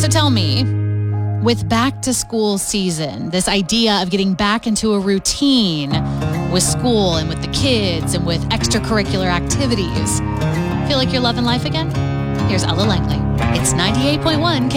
tell me, with back to school season, this idea of getting back into a routine with school and with the kids and with extracurricular activities, feel like you're loving life again? Here's Ella Langley. It's 98.1